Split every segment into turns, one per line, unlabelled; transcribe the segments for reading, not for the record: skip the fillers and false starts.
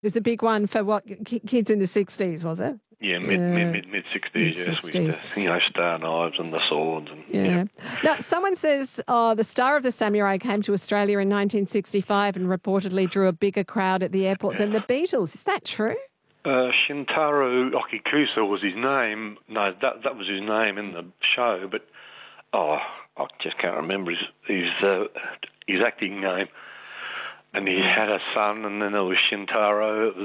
There's a big one for what kids in the 60s, was it?
Yeah, mid 60s. Yes, we used to, Star Knives and the Swords, and
yeah. Now, someone says the star of the Samurai came to Australia in 1965 and reportedly drew a bigger crowd at the airport than the Beatles. Is that true?
Shintaro Okikusa was his name. No, that was his name in the show, but I just can't remember his acting name. And he had a son, and then there was Shintaro. It was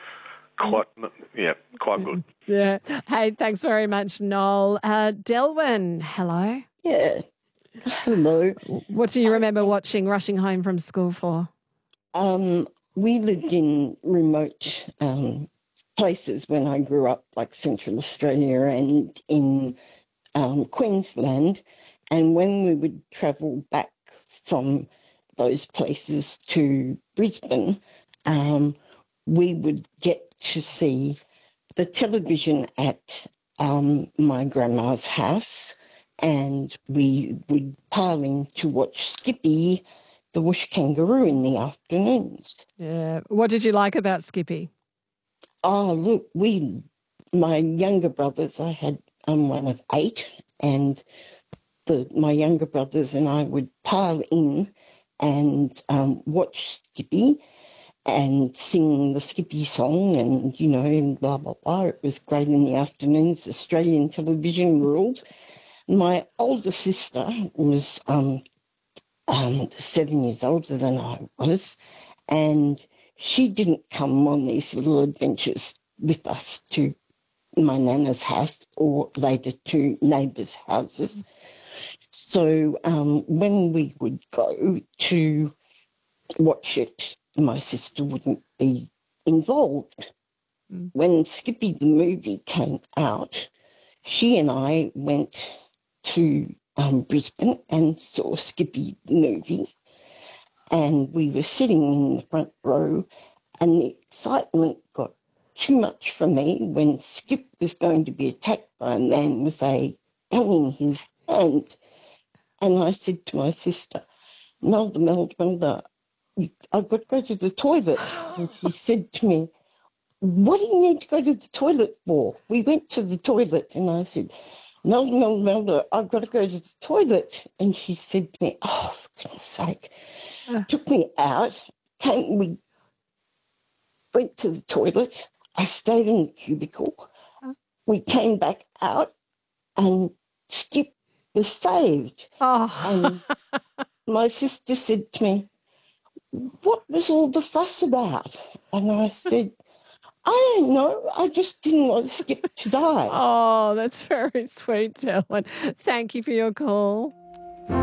quite good.
Yeah. Hey, thanks very much, Noel. Delwyn, hello.
Yeah. Hello.
What do you remember watching Rushing Home from School for?
We lived in remote places when I grew up, like Central Australia and in Queensland. And when we would travel back from those places to Brisbane, we would get to see the television at my grandma's house, and we would pile in to watch Skippy, the Whoosh Kangaroo, in the afternoons.
Yeah. What did you like about Skippy?
Oh, look, my younger brothers, I had one of 8, and my younger brothers and I would pile in and watch Skippy and sing the Skippy song and, and blah, blah, blah. It was great in the afternoons. Australian television ruled. My older sister was 7 years older than I was, and she didn't come on these little adventures with us to my nana's house or later to neighbours' houses. So when we would go to watch it, my sister wouldn't be involved. When Skippy the movie came out, she and I went to Brisbane and saw Skippy the movie, and we were sitting in the front row, and the excitement got too much for me when Skip was going to be attacked by a man with a gun in his hand. And I said to my sister, Melda, I've got to go to the toilet. And she said to me, what do you need to go to the toilet for? We went to the toilet, and I said, Melda, I've got to go to the toilet. And she said to me, oh, for goodness sake, took me out, we went to the toilet. I stayed in the cubicle. We came back out, and Skip was saved.
Oh.
And my sister said to me, what was all the fuss about? And I said, I don't know. I just didn't want Skip to die.
Oh, that's very sweet, Dylan. Thank you for your call.